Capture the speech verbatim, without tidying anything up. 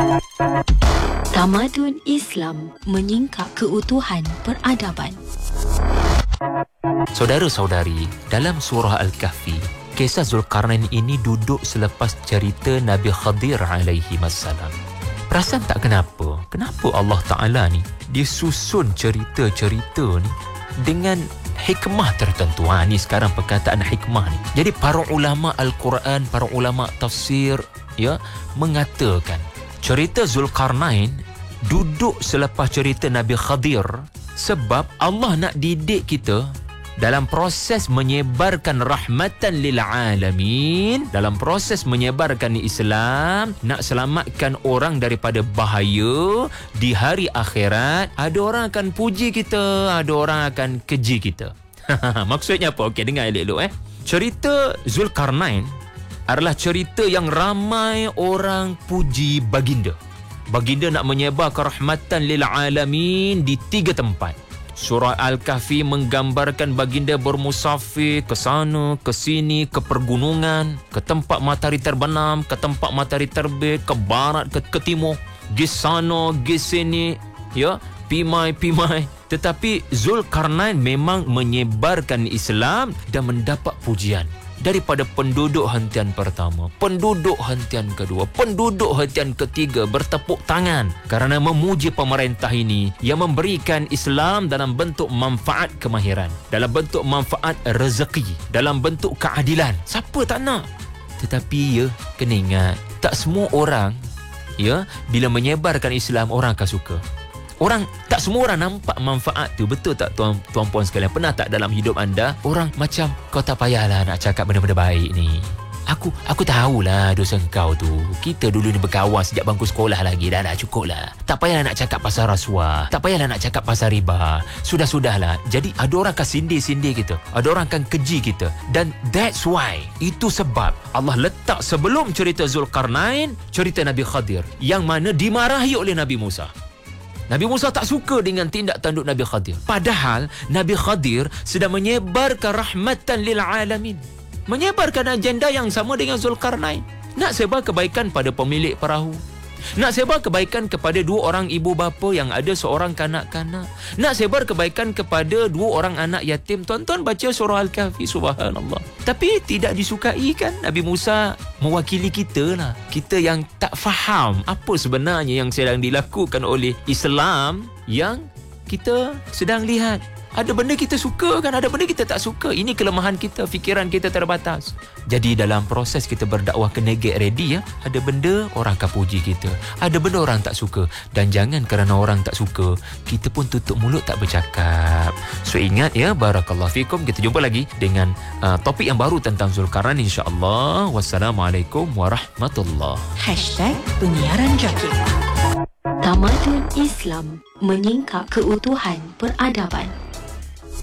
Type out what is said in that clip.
Tamadun Islam menyingkap keutuhan peradaban. Saudara-saudari, dalam surah Al-Kahfi, kisah Zulkarnain ini duduk selepas cerita Nabi Khadir alaihi wassalam. Perasan tak kenapa? Kenapa Allah Ta'ala ni, dia susun cerita-cerita ni dengan hikmah tertentu. Ha, ni sekarang perkataan hikmah ni. Jadi para ulama Al-Quran, para ulama tafsir, ya, mengatakan cerita Zulkarnain duduk selepas cerita Nabi Khadir sebab Allah nak didik kita dalam proses menyebarkan rahmatan lil alamin, dalam proses menyebarkan Islam, nak selamatkan orang daripada bahaya di hari akhirat. Ada orang akan puji kita, ada orang akan keji kita. Maksudnya apa? Okey, dengar elok-elok eh. Cerita Zulkarnain adalah cerita yang ramai orang puji baginda. Baginda nak menyebarkan rahmatan lil alamin di tiga tempat. Surah Al-Kahfi menggambarkan baginda bermusafir ke sana, ke sini, ke pergunungan, ke tempat matahari terbenam, ke tempat matahari terbit, ke barat, ke, ke timur, di sana, di sini, ya, pimai-pimai. Tetapi Zulkarnain memang menyebarkan Islam dan mendapat pujian daripada penduduk hentian pertama, penduduk hentian kedua, penduduk hentian ketiga bertepuk tangan kerana memuji pemerintah ini yang memberikan Islam dalam bentuk manfaat kemahiran, dalam bentuk manfaat rezeki, dalam bentuk keadilan. Siapa tak nak? Tetapi ya, kena ingat, tak semua orang, ya, bila menyebarkan Islam orang akan suka. Orang, tak semua orang nampak manfaat tu. Betul tak tuan, tuan-puan sekalian? Pernah tak dalam hidup anda orang macam, kau tak payahlah nak cakap benda-benda baik ni. Aku aku tahulah dosa kau tu. Kita dulu ni berkawan sejak bangku sekolah lagi. Dah dah cukup lah. Tak payahlah nak cakap pasal rasuah. Tak payahlah nak cakap pasal riba. Sudah-sudahlah. Jadi ada orang akan sindir-sindir kita. Ada orang akan keji kita. Dan that's why, itu sebab Allah letak sebelum cerita Zulkarnain cerita Nabi Khadir, yang mana dimarahi oleh Nabi Musa. Nabi Musa tak suka dengan tindak tanduk Nabi Khadir. Padahal Nabi Khadir sedang menyebarkan rahmatan lil alamin. Menyebarkan agenda yang sama dengan Zulkarnain. Nak sebar kebaikan pada pemilik perahu. Nak sebar kebaikan kepada dua orang ibu bapa yang ada seorang kanak-kanak. Nak sebar kebaikan kepada dua orang anak yatim. Tuan-tuan baca surah Al-Kahfi, subhanallah. Tapi tidak disukai kan? Nabi Musa mewakili kita lah. Kita yang tak faham apa sebenarnya yang sedang dilakukan oleh Islam yang kita sedang lihat. Ada benda kita suka kan, ada benda kita tak suka. Ini kelemahan kita, fikiran kita terbatas. Jadi dalam proses kita berdakwah, kena get ready ya. Ada benda orang akan puji kita, ada benda orang tak suka. Dan jangan kerana orang tak suka, kita pun tutup mulut tak bercakap. So ingat ya, barakallahu fikum. Kita jumpa lagi dengan uh, topik yang baru tentang Zulkarnain, insya-Allah. Wassalamualaikum warahmatullahi. Hashtag Penyiaran Jaki. Tamadun Islam menyingkap keutuhan peradaban.